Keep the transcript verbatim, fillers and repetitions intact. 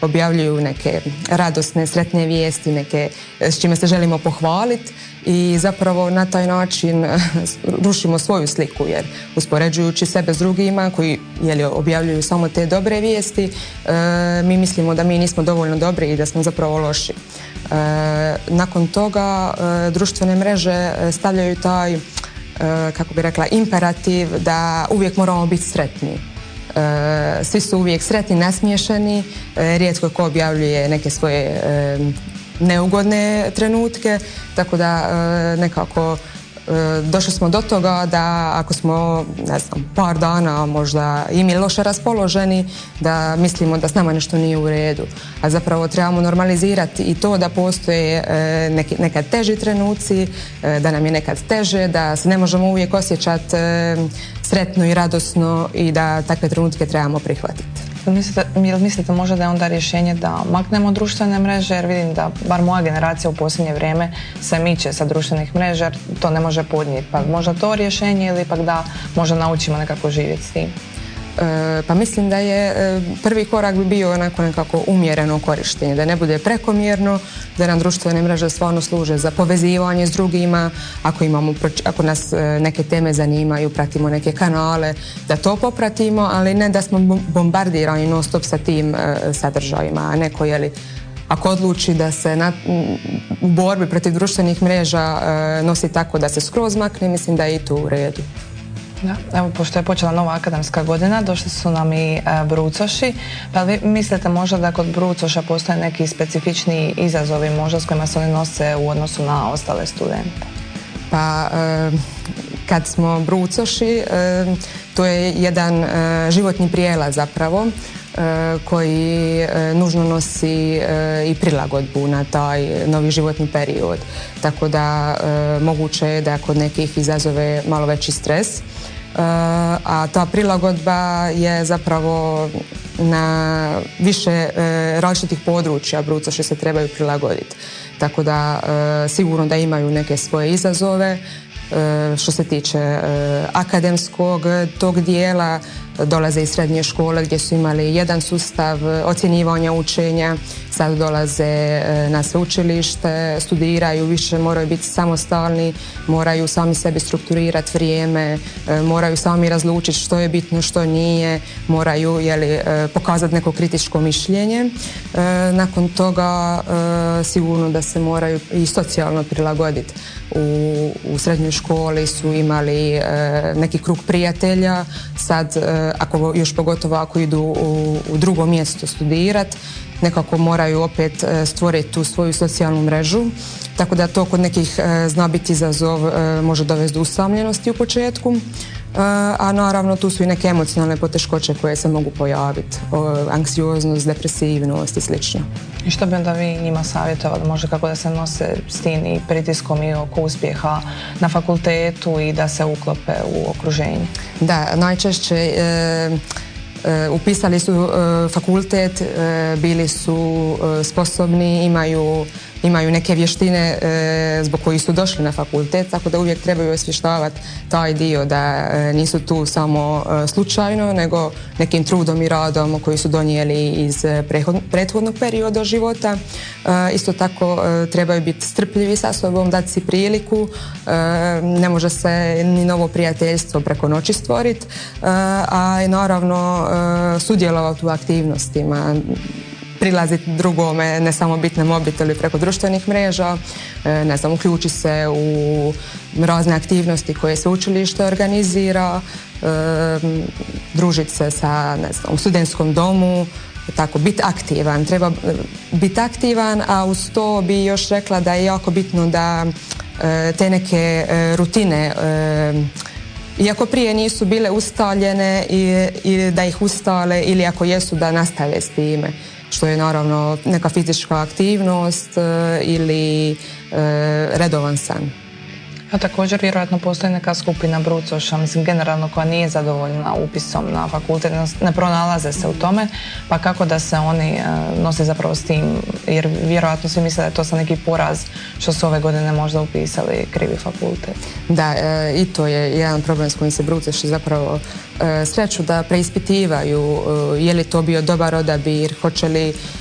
objavljuju neke radosne, sretne vijesti, neke s čime se želimo pohvaliti i zapravo na taj način rušimo svoju sliku, jer uspoređujući sebe s drugima koji jeli, objavljuju samo te dobre vijesti, e, mi mislimo da mi nismo dovoljno dobri i da smo zapravo loši. E, nakon toga e, društvene mreže stavljaju taj, e, kako bi rekla, imperativ da uvijek moramo biti sretni. E, svi su uvijek sretni, nasmiješeni, e, rijetko ko objavljuje neke svoje e, neugodne trenutke, tako da e, nekako e, došli smo do toga da ako smo, ne znam, par dana možda i mi loše raspoloženi, da mislimo da s nama nešto nije u redu. A zapravo trebamo normalizirati i to da postoje e, neki, nekad teži trenuci, e, da nam je nekad teže, da se ne možemo uvijek osjećati e, sretno i radosno i da takve trenutke trebamo prihvatiti. Mislite, mislite možda da je onda rješenje da maknemo društvene mreže, jer vidim da bar moja generacija u posljednje vrijeme se miče sa društvenih mreža, jer to ne može podnijeti. Pa možda to rješenje ili ipak da možda naučimo nekako živjeti s tim? E, pa mislim da je e, prvi korak bi bio onako nekako umjereno korištenje, da ne bude prekomjerno, da nam društvene mreže stvarno služe za povezivanje s drugima, ako, imamo, ako nas e, neke teme zanimaju, pratimo neke kanale, da to popratimo, ali ne da smo bombardirani non stop sa tim e, sadržajima, a neko jeli ako odluči da se na, u borbi protiv društvenih mreža e, nosi tako da se skroz makne, mislim da je i to u redu. Da, evo, pošto je počela nova akademska godina, došli su nam i e, brucoši, pa vi mislite možda da kod brucoša postoje neki specifični izazovi možda s kojima se oni nose u odnosu na ostale studente? Pa e, kad smo brucoši, e, to je jedan e, životni prijelaz zapravo, e, koji e, nužno nosi e, i prilagodbu na taj novi životni period. Tako da e, moguće je da kod nekih izazove malo veći stres, Uh, a ta prilagodba je zapravo na više uh, različitih područja brucoši se trebaju prilagoditi. Tako da uh, sigurno da imaju neke svoje izazove. Uh, što se tiče uh, akademskog tog dijela, dolaze iz srednje škole gdje su imali jedan sustav ocjenjivanja učenja, sad dolaze na sveučilište, studiraju više, moraju biti samostalni, moraju sami sebi strukturirati vrijeme, moraju sami razlučiti što je bitno, što nije, moraju jeli, pokazati neko kritičko mišljenje. Nakon toga sigurno da se moraju i socijalno prilagoditi. U, u srednjoj školi su imali e, neki krug prijatelja, sad e, ako, još pogotovo ako idu u, u drugo mjesto studirati, nekako moraju opet e, stvoriti tu svoju socijalnu mrežu, tako da to kod nekih e, zna biti izazov, e, može dovesti do usamljenosti u početku, e, a naravno tu su i neke emocionalne poteškoće koje se mogu pojaviti, o, anksioznost, depresivnost i slično. I što bi onda vi njima savjetovali, možda kako da se nose s tim i pritiskom i oko uspjeha na fakultetu i da se uklope u okruženje? Da, najčešće e, e, upisali su e, fakultet, e, bili su e, sposobni, imaju imaju neke vještine e, zbog kojih su došli na fakultet, tako da uvijek trebaju osvještavati taj dio da e, nisu tu samo e, slučajno, nego nekim trudom i radom koji su donijeli iz prethodnog perioda života. E, isto tako e, trebaju biti strpljivi sa sobom, dati si priliku, e, ne može se ni novo prijateljstvo preko noći stvoriti, e, a naravno e, sudjelovati u aktivnostima, prilaziti drugome, ne samo biti na mobitelu preko društvenih mreža, ne znam, uključi se u razne aktivnosti koje sveučilište organizira, družiti se sa, ne znam, u studentskom domu, tako, biti aktivan. Treba biti aktivan, a uz to bi još rekla da je jako bitno da te neke rutine, iako prije nisu bile ustaljene, i, i da ih ustale, ili ako jesu da nastave s time, što je naravno neka fizička aktivnost e, ili e, redovan san. A također vjerojatno postoji neka skupina brucoša, mislim generalno koja nije zadovoljna upisom na fakultet, ne pronalaze se u tome, pa kako da se oni e, nose zapravo s tim, jer vjerojatno svi misle da je to sa neki poraz što su ove godine možda upisali krivi fakultet. Da, e, i to je jedan problem s kojim se brucoši zapravo e, sreću da preispitivaju e, je li to bio dobar odabir, hoće li